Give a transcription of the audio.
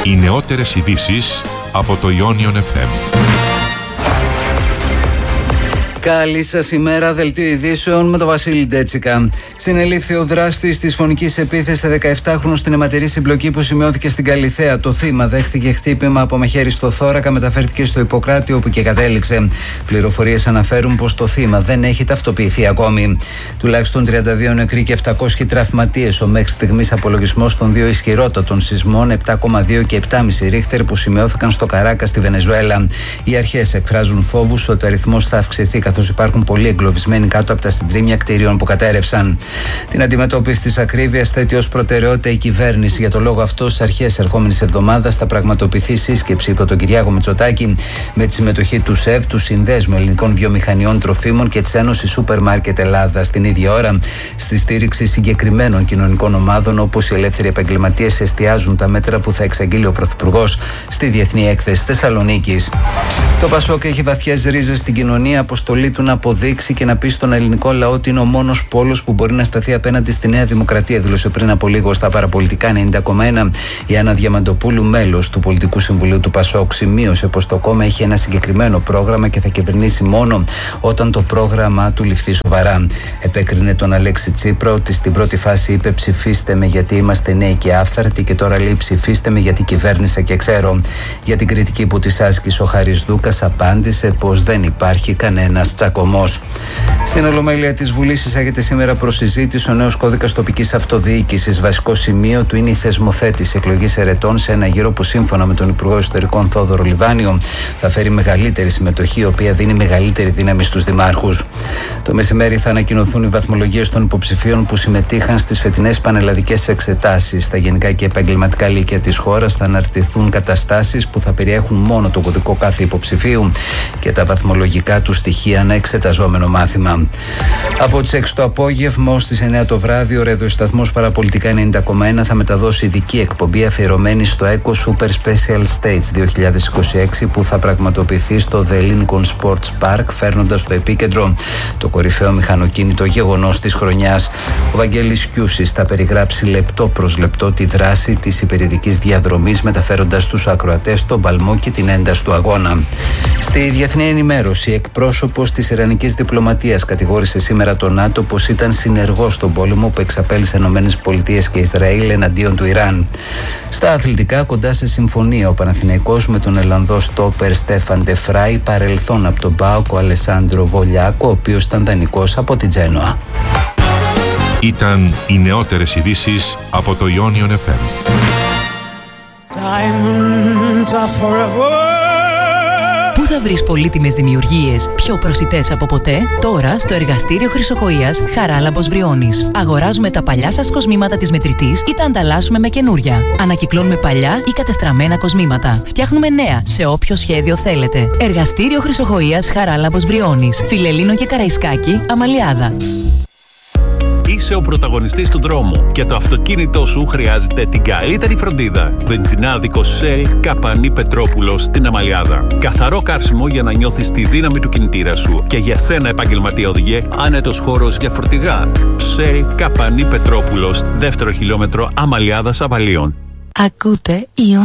Οι νεότερες ειδήσεις από το Ionion FM. Καλή σας ημέρα, δελτίο ειδήσεων με τον Βασίλη Ντέτσικα. Συνελήφθη ο δράστης της φωνικής επίθεσης σε 17χρονο στην αιματηρή συμπλοκή που σημειώθηκε στην Καλιθέα. Το θύμα δέχθηκε χτύπημα από μαχαίρι στο θώρακα, μεταφέρθηκε στο Ιπποκράτιο όπου και κατέληξε. Πληροφορίες αναφέρουν πως το θύμα δεν έχει ταυτοποιηθεί ακόμη. Τουλάχιστον 32 νεκροί και 700 τραυματίες. Ο μέχρι στιγμής απολογισμός των δύο ισχυρότατων σεισμών 7,2 και 7,5 ρίχτερ που σημειώθηκαν στο Καράκα στη Βενεζουέλα. Οι αρχές εκφράζουν φόβους ότι ο αριθμός θα αυξηθεί, καθώς υπάρχουν πολλοί εγκλωβισμένοι κάτω από τα συντρίμμια κτίριων που κατέρευσαν. Την αντιμετώπιση της ακρίβειας θέτει ως προτεραιότητα η κυβέρνηση. Για το λόγο αυτό, στις αρχές ερχόμενης εβδομάδας θα πραγματοποιηθεί σύσκεψη υπό τον Κυριάκο Μητσοτάκη με τη συμμετοχή του ΣΕΒ, του Συνδέσμου Ελληνικών Βιομηχανιών Τροφίμων και της Ένωσης Σούπερ Μάρκετ Ελλάδας. Την ίδια ώρα, στη στήριξη συγκεκριμένων κοινωνικών ομάδων όπως οι ελεύθεροι επαγγελματίες, εστιάζουν τα μέτρα που θα εξαγγείλει ο Πρωθυπουργός στη Διεθνή Έκθεση Θεσσαλονίκης. Το Πασόκ έχει βαθιές ρίζες στην κοινωνία. Αποστολή του να αποδείξει και να πει στον ελληνικό λαό ότι είναι ο μόνος πόλος που μπορεί να σταθεί απέναντι στη Νέα Δημοκρατία, δήλωσε πριν από λίγο στα παραπολιτικά 90,1 η Άννα Διαμαντοπούλου, μέλος του Πολιτικού Συμβουλίου του Πασόκ. Σημείωσε πως το κόμμα έχει ένα συγκεκριμένο πρόγραμμα και θα κυβερνήσει μόνο όταν το πρόγραμμα του ληφθεί σοβαρά. Επέκρινε τον Αλέξη Τσίπρα ότι στην πρώτη φάση είπε ψηφίστε με γιατί είμαστε νέοι και άφθαρτοι και τώρα λέει ψηφίστε με γιατί κυβέρνησα και ξέρω. Για την κριτική που της άσκησε ο Χαρίς Δούκας απάντησε πως δεν υπάρχει κανένας τσακωμός. Στην Ολομέλεια της Βουλής εισάγεται σήμερα προς συζήτηση ο νέος κώδικας τοπικής αυτοδιοίκησης. Βασικό σημείο του είναι η θεσμοθέτηση εκλογής ερετών σε ένα γύρο που σύμφωνα με τον Υπουργό Εσωτερικών Θόδωρο Λιβάνιο θα φέρει μεγαλύτερη συμμετοχή, η οποία δίνει μεγαλύτερη δύναμη στους δημάρχους. Το μεσημέρι θα ανακοινωθούν οι βαθμολογίες των υποψηφίων που συμμετείχαν στις φετινές πανελλαδικές εξετάσεις. Στα γενικά και επαγγελματικά λύκεια της χώρας θα αναρτηθούν καταστάσεις που θα περιέχουν μόνο τον κωδικό κάθε υποψηφίου και τα βαθμολογικά του στοιχεία ένα εξεταζόμενο μάθημα. Από τις 6 το απόγευμα ως τις 9 το βράδυ, ο ραδιοσταθμός Παραπολιτικά 90,1 θα μεταδώσει ειδική εκπομπή αφιερωμένη στο Eco Super Special Stage 2026 που θα πραγματοποιηθεί στο The Lincoln Sports Park, φέρνοντας στο επίκεντρο το κορυφαίο μηχανοκίνητο γεγονός της χρονιάς. Ο Βαγγέλης Κιούσης θα περιγράψει λεπτό προς λεπτό τη δράση της υπερηδικής διαδρομής, μεταφέροντας στους ακροατές τον παλμό και την ένταση του αγώνα. Στη διεθνή ενημέρωση, εκπρόσωπος της Ιρανικής διπλωματίας κατηγόρησε σήμερα τον ΝΑΤΟ πως ήταν συνεργός στον πόλεμο που εξαπέλυσε ΗΠΑ και Ισραήλ εναντίον του Ιράν. Στα αθλητικά, κοντά σε συμφωνία ο Παναθηναϊκός με τον Ελλανδό στόπερ Στέφαν Ντε Φράι, παρελθόν από τον ΠΑΟΚ ο Αλεσάνδρο Βολιάκο, ο οποίος ήταν δανεικός από την Τζένοα. Ήταν οι νεότερες ειδήσεις από το Ionion FM. Πού θα βρεις πολύτιμες δημιουργίες πιο προσιτές από ποτέ? Τώρα στο εργαστήριο Χρυσοκοΐας Χαράλαμπος Βριώνης. Αγοράζουμε τα παλιά σας κοσμήματα της μετρητής ή τα ανταλλάσσουμε με καινούρια. Ανακυκλώνουμε παλιά ή κατεστραμμένα κοσμήματα. Φτιάχνουμε νέα σε όποιο σχέδιο θέλετε. Εργαστήριο Χρυσοκοΐας Χαράλαμπος Βριώνης. Φιλελλήνο και Καραϊσκάκη, Αμαλιάδα. Είσαι ο πρωταγωνιστής του δρόμου και το αυτοκίνητό σου χρειάζεται την καλύτερη φροντίδα. Βενζινάδικο Shell Καπανή Πετρόπουλος στην Αμαλιάδα. Καθαρό καύσιμο για να νιώθεις τη δύναμη του κινητήρα σου. Και για σένα, επαγγελματία οδηγέ, άνετος χώρος για φορτηγά. Shell Καπανή Πετρόπουλος, δεύτερο χιλιόμετρο Αμαλιάδας Αβαλίων. Ακούτε Ionion.